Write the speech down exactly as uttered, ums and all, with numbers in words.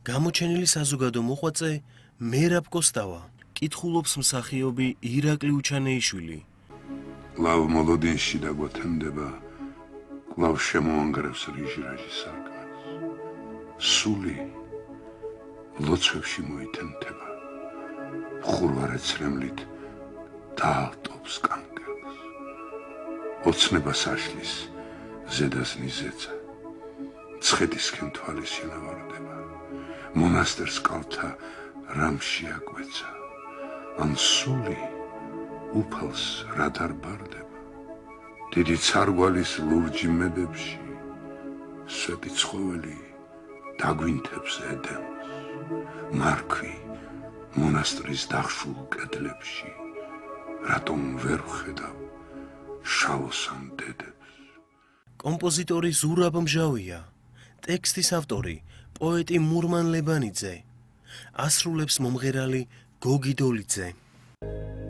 გამოჩენილი საზოგადო მოღვაწე მერაბ კოსტავა, კითხულობს მსახიობი ირაკლი უჩანეიშვილი. კვლავ მოლოდინში დაგვათენდება, კვლავ შემოანგრევს რიჟრაჟი სარკმელს. სული ლოცვებში მოითენთება, ხურვარეცრემლით დაალტობს კანკელს. ოცნებას აშლის ზედაზნის ზეცა, ცხედისკენ თვალის შენავარდება, მონასტერს კალთა რამში აკვეცა, ან სული უფალს რად არ ბარდება, დიდი ცარგვალის ლურჯი მედებში, სვეტი ცხოველი დაგვინთებს ედემს, მარქვი მონასტრის დახშულ კედლებში, რატომ ვერ ვხედავ შავოსან დედებს. კომპოზიტორი ზურაბ მჟავია, ტექსტის ავტორი პოეტი მურმან ლებანიძე, ასრულებს მომღერალი გოგი დოლიძე.